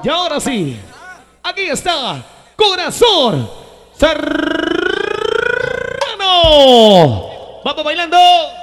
Y ahora sí, aquí está Corazón Serrano. Vamos bailando.